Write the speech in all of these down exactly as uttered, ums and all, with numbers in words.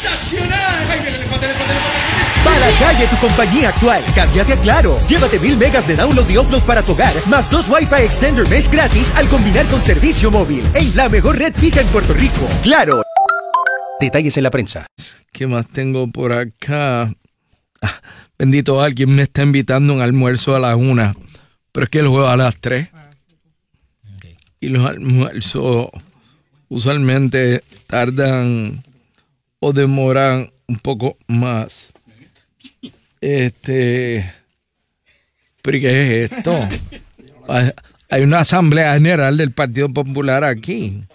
¡Sensacional! ¡Ay, viene el elefante, el elefante, el elefante! Para la calle tu compañía actual. Cámbiate a Claro. Llévate mil megas de download y upload para tu hogar, más dos Wi-Fi Extender Mesh gratis al combinar con servicio móvil. En la mejor red fija en Puerto Rico. Claro. Detalles en la prensa. ¿Qué más tengo por acá? Ah, bendito, alguien me está invitando a un almuerzo a las una, pero es que el juego a las tres. Okay. Y los almuerzos usualmente tardan o demoran un poco más. Este, ¿pero qué es esto? Hay, hay una asamblea general del Partido Popular aquí.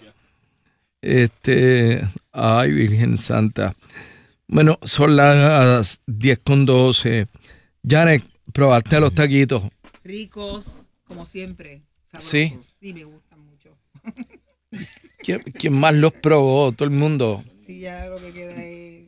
Este, ay, Virgen Santa. Bueno, son las diez con doce. Janet, ¿probaste los taquitos? Ricos, como siempre. Sabrosos. Sí. Sí, me gustan mucho. ¿Quién, ¿Quién más los probó? Todo el mundo. Sí, ya lo que queda es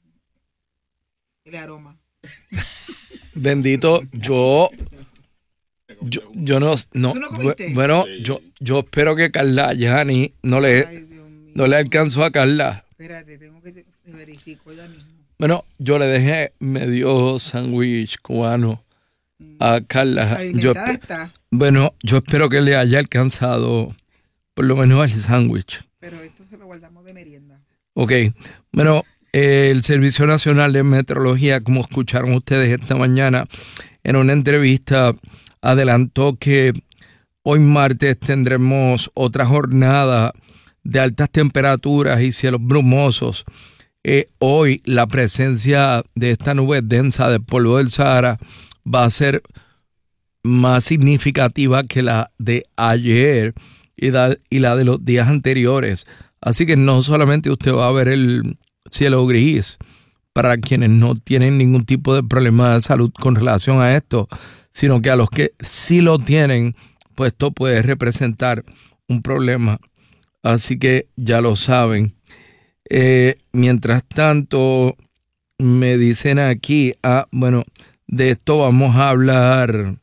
el aroma. Bendito, yo... Yo, yo no... no, ¿Tú no comiste? Bueno, yo, yo espero que Carla Yani no le, Ay, no le alcanzó a Carla. Espérate, tengo que te, te verifico ya mismo. Bueno, yo le dejé medio sándwich cubano a Carla. Yo, está. Bueno, yo espero que le haya alcanzado por lo menos el sándwich. Pero esto se lo guardamos de merienda. Ok, bueno, eh, el Servicio Nacional de Meteorología, como escucharon ustedes esta mañana en una entrevista, adelantó que hoy martes tendremos otra jornada de altas temperaturas y cielos brumosos. Eh, hoy la presencia de esta nube densa de polvo del Sahara va a ser más significativa que la de ayer y, da, y la de los días anteriores. Así que no solamente usted va a ver el cielo gris para quienes no tienen ningún tipo de problema de salud con relación a esto, sino que a los que sí lo tienen, pues esto puede representar un problema. Así que ya lo saben. Eh, mientras tanto, me dicen aquí, ah, bueno, de esto vamos a hablar.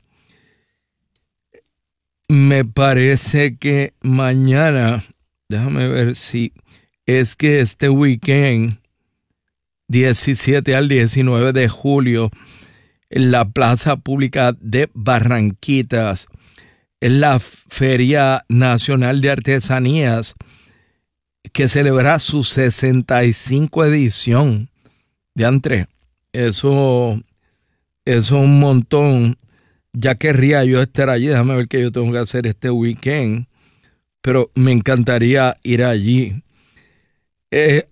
Me parece que mañana, déjame ver si es que este weekend, diecisiete al diecinueve de julio, en la Plaza Pública de Barranquitas, es la Feria Nacional de Artesanías, que celebra su sesenta y cinco edición. De André, eso, eso es un montón. Ya querría yo estar allí. Déjame ver qué yo tengo que hacer este weekend, pero me encantaría ir allí. Eh,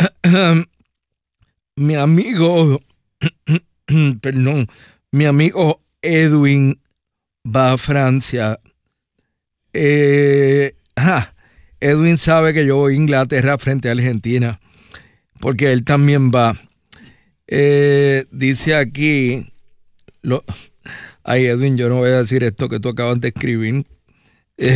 mi amigo, perdón, mi amigo Edwin va a Francia. Eh, ah, Edwin sabe que yo voy a Inglaterra frente a Argentina, porque él también va. Eh, dice aquí, lo, ay Edwin, yo no voy a decir esto que tú acabas de escribir, eh,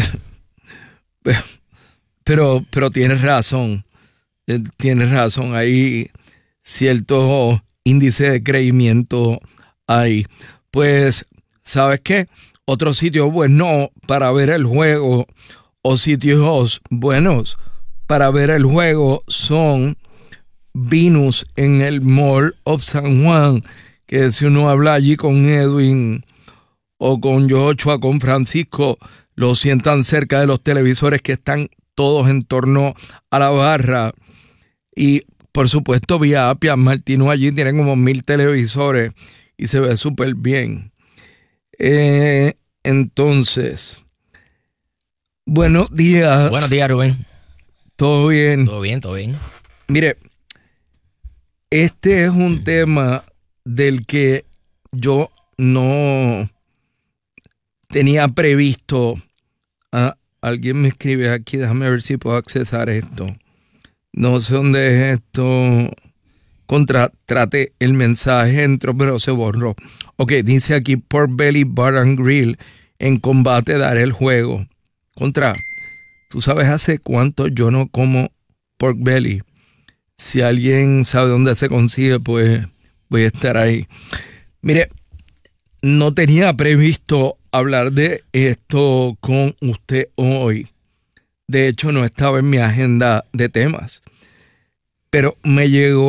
pero, pero tienes razón, eh, tienes razón, hay cierto índice de creimiento ahí. Pues, ¿sabes qué? Otro sitio bueno para ver el juego o sitios buenos para ver el juego son Venus en el Mall of San Juan, que si uno habla allí con Edwin o con Joshua, con Francisco, lo sientan cerca de los televisores que están todos en torno a la barra. Y por supuesto Vía Apia, Martino allí tienen como mil televisores y se ve súper bien. Eh, entonces, buenos días. Buenos días, Rubén. ¿Todo bien? Todo bien, todo bien. Mire, este es un tema del que yo no tenía previsto. Ah, alguien me escribe aquí, déjame ver si puedo accesar esto. No sé dónde es esto. Contra, trate el mensaje, entró, pero se borró. Ok, dice aquí, Pork Belly Bar and Grill, en combate daré el juego. Contra, ¿tú sabes hace cuánto yo no como Pork Belly? Si alguien sabe dónde se consigue, pues voy a estar ahí. Mire, no tenía previsto hablar de esto con usted hoy. De hecho, no estaba en mi agenda de temas. Pero me llegó